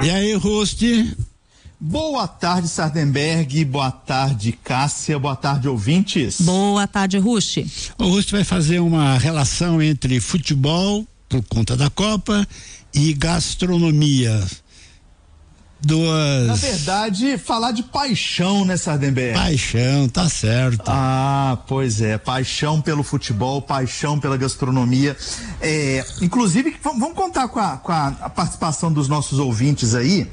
E aí, Rusti? Boa tarde, Sardenberg. Boa tarde, Cássia. Boa tarde, ouvintes. Boa tarde, Rusti. O Rusti vai fazer uma relação entre futebol, por conta da Copa, e gastronomia. Na verdade, falar de paixão, né, Sardenberg? Paixão, tá certo. Ah, pois é, paixão pelo futebol, paixão pela gastronomia. Inclusive, vamos contar com a participação dos nossos ouvintes aí.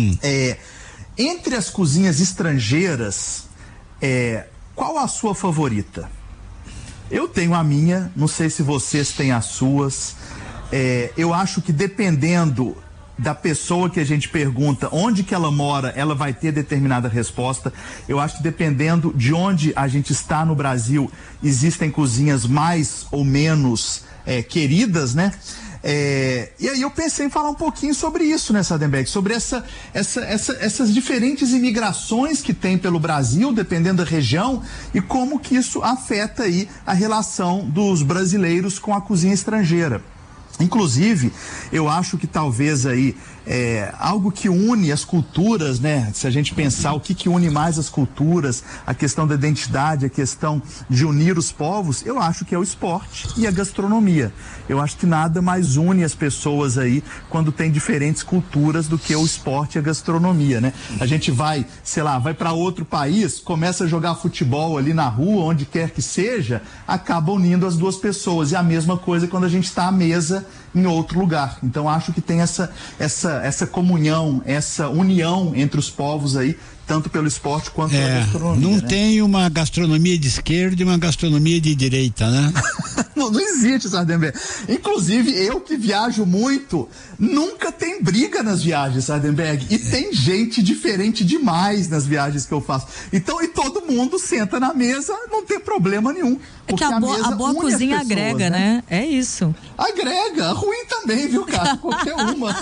Entre as cozinhas estrangeiras, qual a sua favorita? Eu tenho a minha, não sei se vocês têm as suas. Eu acho que dependendo da pessoa que a gente pergunta onde que ela mora, ela vai ter determinada resposta. Eu acho que dependendo de onde a gente está no Brasil, existem cozinhas mais ou menos queridas, né? E aí eu pensei em falar um pouquinho sobre isso, né, Sardenberg? Sobre essas diferentes imigrações que tem pelo Brasil, dependendo da região, e como que isso afeta aí a relação dos brasileiros com a cozinha estrangeira. Inclusive, eu acho que talvez aí algo que une as culturas, né? Se a gente pensar o que une mais as culturas, a questão da identidade, a questão de unir os povos, eu acho que é o esporte e a gastronomia. Eu acho que nada mais une as pessoas aí quando tem diferentes culturas do que o esporte e a gastronomia, né? A gente vai, sei lá, vai para outro país, começa a jogar futebol ali na rua, onde quer que seja, acaba unindo as duas pessoas. E a mesma coisa quando a gente está à mesa em outro lugar. Então acho que tem essa comunhão, essa união entre os povos aí, tanto pelo esporte quanto pela gastronomia. Não tem uma gastronomia de esquerda e uma gastronomia de direita, né? não existe, Sardenberg. Inclusive, eu que viajo muito, nunca tem briga nas viagens, Sardenberg. E tem gente diferente demais nas viagens que eu faço. Então, e todo mundo senta na mesa, não tem problema nenhum. É que a boa cozinha pessoas, agrega, né? É isso. Agrega, ruim também, viu, cara? Qualquer uma.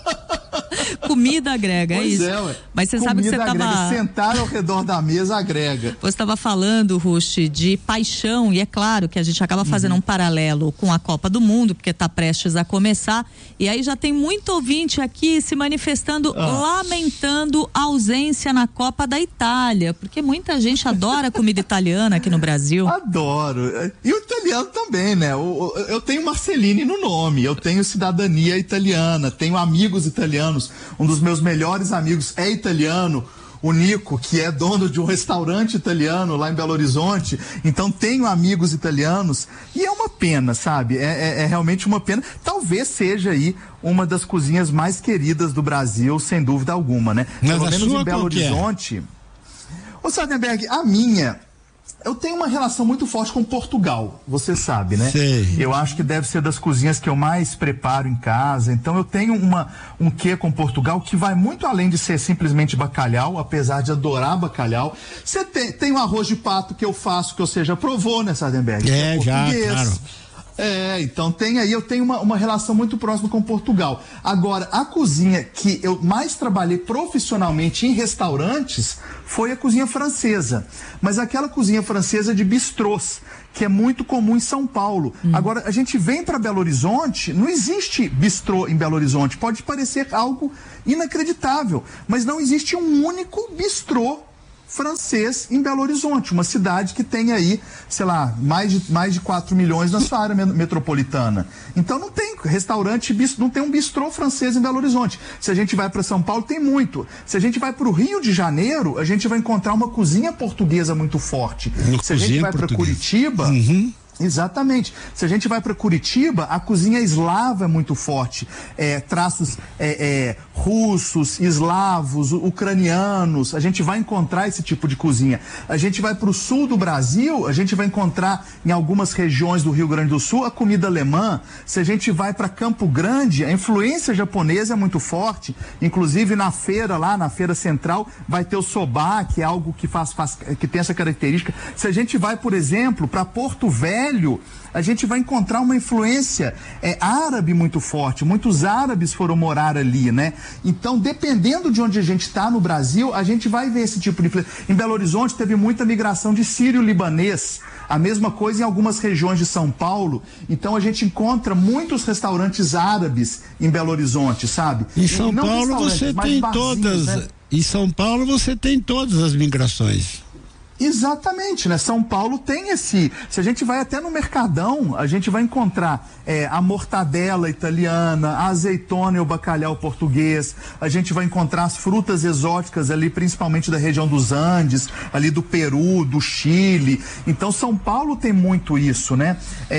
Comida agrega, pois é isso. Mas você comida sabe que você agrega, sentar ao redor da mesa agrega. Você estava falando, Rusti, de paixão, e é claro que a gente acaba fazendo um paralelo com a Copa do Mundo, porque está prestes a começar, e aí já tem muito ouvinte aqui se manifestando, lamentando a ausência na Copa da Itália, porque muita gente adora comida italiana aqui no Brasil. Adoro. E o italiano também, né? Eu tenho Marceline no nome, eu tenho cidadania italiana, tenho amigos italianos. Um dos meus melhores amigos é italiano, o Nico, que é dono de um restaurante italiano lá em Belo Horizonte. Então tenho amigos italianos e é uma pena, sabe? É realmente uma pena. Talvez seja aí uma das cozinhas mais queridas do Brasil, sem dúvida alguma, né? Mas pelo menos em Belo Horizonte. Ô, Sardenberg, a minha... Eu tenho uma relação muito forte com Portugal, você sabe, né? Sei. Eu acho que deve ser das cozinhas que eu mais preparo em casa. Então eu tenho um quê com Portugal que vai muito além de ser simplesmente bacalhau, apesar de adorar bacalhau. Você tem um arroz de pato que eu faço, que você já provou, né, Sardenberg? Já, claro. Então eu tenho uma relação muito próxima com Portugal. Agora, a cozinha que eu mais trabalhei profissionalmente em restaurantes foi a cozinha francesa. Mas aquela cozinha francesa de bistrôs, que é muito comum em São Paulo. Agora, a gente vem para Belo Horizonte, não existe bistrô em Belo Horizonte. Pode parecer algo inacreditável, mas não existe um único bistrô francês em Belo Horizonte, uma cidade que tem aí, sei lá, mais de 4 milhões na sua área metropolitana. Então não tem restaurante, não tem um bistrô francês em Belo Horizonte. Se a gente vai para São Paulo, tem muito. Se a gente vai para o Rio de Janeiro, a gente vai encontrar uma cozinha portuguesa muito forte. Se a gente vai para Curitiba... Exatamente. Se a gente vai para Curitiba, a cozinha eslava é muito forte. Traços russos, eslavos, ucranianos. A gente vai encontrar esse tipo de cozinha. A gente vai para o sul do Brasil, a gente vai encontrar em algumas regiões do Rio Grande do Sul a comida alemã. Se a gente vai para Campo Grande, a influência japonesa é muito forte. Inclusive na feira lá, na feira central, vai ter o soba, que é algo que que tem essa característica. Se a gente vai, por exemplo, para Porto Velho, a gente vai encontrar uma influência árabe muito forte. Muitos árabes foram morar ali, né? Então, dependendo de onde a gente está no Brasil, a gente vai ver esse tipo de influência. Em Belo Horizonte teve muita migração de sírio-libanês. A mesma coisa em algumas regiões de São Paulo. Então a gente encontra muitos restaurantes árabes em Belo Horizonte, sabe? Em São Paulo você tem todas, né? Em São Paulo você tem todas as migrações. Exatamente, né? São Paulo tem se a gente vai até no Mercadão, a gente vai encontrar a mortadela italiana, a azeitona e o bacalhau português, a gente vai encontrar as frutas exóticas ali, principalmente da região dos Andes, ali do Peru, do Chile. Então São Paulo tem muito isso, né?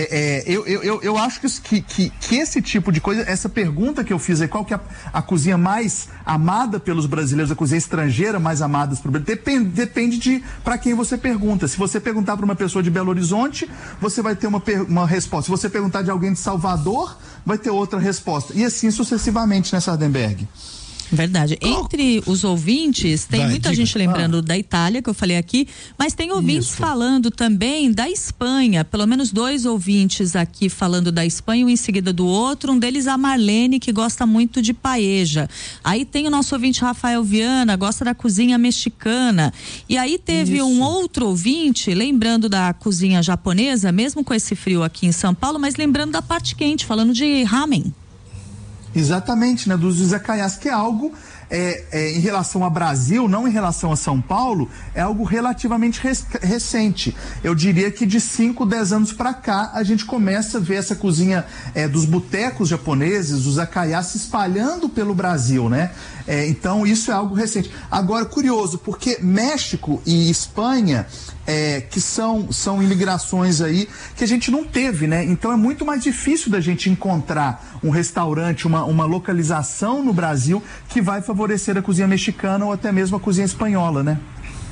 Eu acho que esse tipo de coisa, essa pergunta que eu fiz aí, qual que é a cozinha mais amada pelos brasileiros, a cozinha estrangeira mais amada por brasileiros, depende de para quem você pergunta. Se você perguntar para uma pessoa de Belo Horizonte, você vai ter uma resposta. Se você perguntar de alguém de Salvador, vai ter outra resposta. E assim sucessivamente, né, Sardenberg? Verdade. Entre os ouvintes, tem muita gente lembrando da Itália, que eu falei aqui, mas tem ouvintes falando também da Espanha. Pelo menos 2 ouvintes aqui falando da Espanha, um em seguida do outro. Um deles, a Marlene, que gosta muito de paella. Aí tem o nosso ouvinte Rafael Viana, gosta da cozinha mexicana. E aí teve um outro ouvinte, lembrando da cozinha japonesa, mesmo com esse frio aqui em São Paulo, mas lembrando da parte quente, falando de ramen. Exatamente, né? Dos izakayas, que é algo em relação ao Brasil, não em relação a São Paulo, é algo relativamente recente. Eu diria que de 5, 10 anos para cá, a gente começa a ver essa cozinha dos botecos japoneses, os izakayas se espalhando pelo Brasil, né? Então isso é algo recente. Agora, curioso, porque México e Espanha, que são imigrações aí que a gente não teve, né? Então é muito mais difícil da gente encontrar um restaurante, uma localização no Brasil que vai favorecer a cozinha mexicana ou até mesmo a cozinha espanhola, né?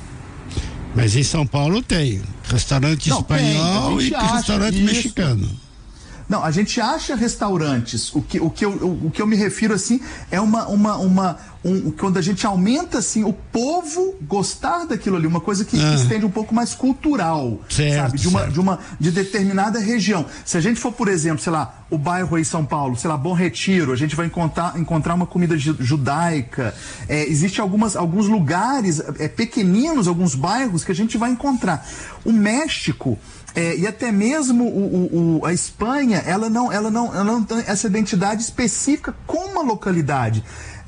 Mas em São Paulo tem restaurante espanhol e restaurante mexicano. Não, a gente acha restaurantes, o que eu me refiro assim é quando a gente aumenta assim o povo gostar daquilo ali, uma coisa que estende um pouco mais cultural, certo, sabe? De determinada região. Se a gente for, por exemplo, sei lá, o bairro aí em São Paulo, sei lá, Bom Retiro, a gente vai encontrar uma comida judaica. Existe alguns lugares pequeninos, alguns bairros que a gente vai encontrar. O México e até mesmo a Espanha, ela não tem essa identidade específica com uma localidade.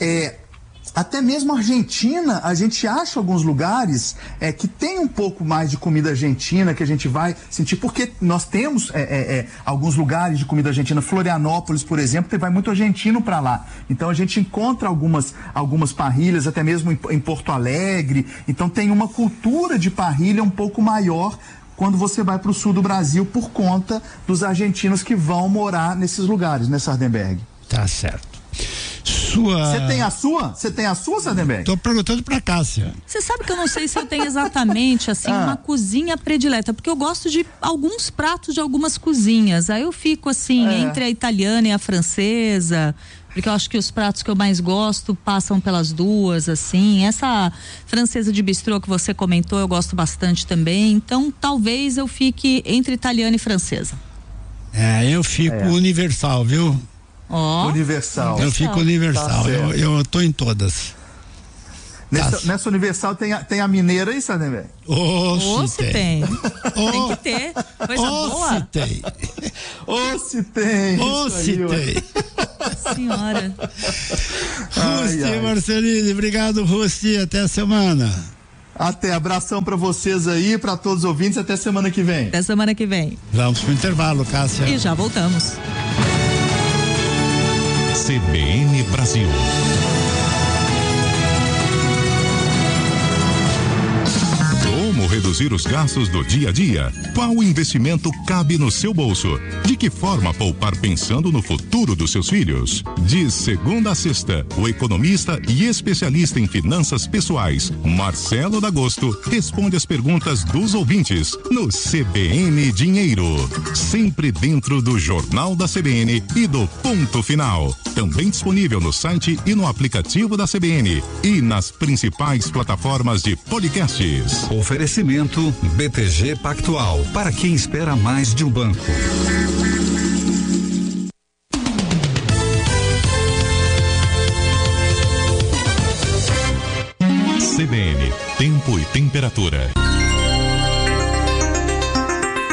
Até mesmo a Argentina, a gente acha alguns lugares que tem um pouco mais de comida argentina que a gente vai sentir, porque nós temos alguns lugares de comida argentina. Florianópolis, por exemplo, vai muito argentino para lá. Então a gente encontra algumas parrilhas, até mesmo em Porto Alegre. Então tem uma cultura de parrilha um pouco maior quando você vai para o sul do Brasil por conta dos argentinos que vão morar nesses lugares, né, Sardenberg? Tá certo. Você tem a sua? Você tem a sua, Sardenberg? Tô perguntando pra Cássia. Você sabe que eu não sei se eu tenho exatamente assim uma cozinha predileta, porque eu gosto de alguns pratos de algumas cozinhas. Aí eu fico assim entre a italiana e a francesa, porque eu acho que os pratos que eu mais gosto passam pelas duas, assim. Essa francesa de bistrô que você comentou, eu gosto bastante também. Então, talvez eu fique entre italiana e francesa. Eu fico universal, viu? Universal. Eu fico universal. Tá, eu tô em todas. Nessa universal tem a mineira aí, Sardenberg? Se tem. Tem que ter. Coisa boa. Se tem. Se tem. Se tem. Senhora. Rusti, Marcelini, obrigado, Rusti, até a semana. Até, abração pra vocês aí, pra todos os ouvintes, até semana que vem. Até semana que vem. Vamos pro intervalo, Cássia. E já voltamos. CBN Brasil. Como reduzir os gastos do dia a dia? Qual investimento cabe no seu bolso? De que forma poupar pensando no futuro dos seus filhos? De segunda a sexta, o economista e especialista em finanças pessoais, Marcelo D'Agosto, responde as perguntas dos ouvintes no CBN Dinheiro. Sempre dentro do Jornal da CBN e do Ponto Final. Também disponível no site e no aplicativo da CBN e nas principais plataformas de podcasts. Oferecimento BTG Pactual, para quem espera mais de um banco. CBN, tempo e temperatura.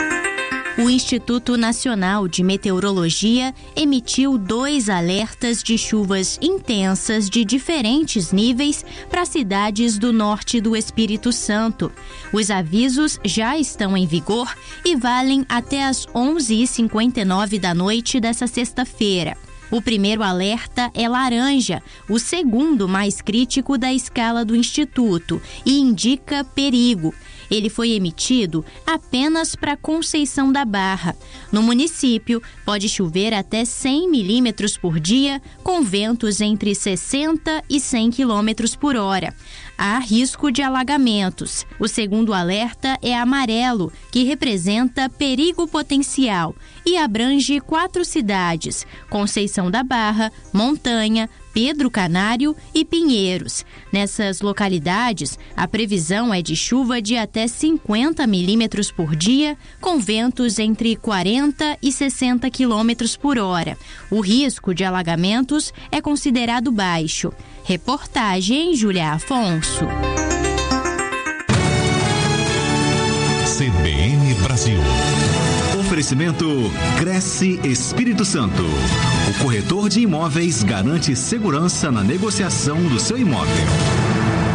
Instituto Nacional de Meteorologia emitiu 2 alertas de chuvas intensas de diferentes níveis para cidades do norte do Espírito Santo. Os avisos já estão em vigor e valem até às 11h59 da noite dessa sexta-feira. O primeiro alerta é laranja, o segundo mais crítico da escala do Instituto, e indica perigo. Ele foi emitido apenas para Conceição da Barra. No município, pode chover até 100 milímetros por dia, com ventos entre 60 e 100 quilômetros por hora. Há risco de alagamentos. O segundo alerta é amarelo, que representa perigo potencial e abrange 4 cidades: Conceição da Barra, Montanha, Pedro Canário e Pinheiros. Nessas localidades, a previsão é de chuva de até 50 milímetros por dia, com ventos entre 40 e 60 quilômetros por hora. O risco de alagamentos é considerado baixo. Reportagem Júlia Afonso. CBN Brasil. Oferecimento Cresce Espírito Santo. O corretor de imóveis garante segurança na negociação do seu imóvel.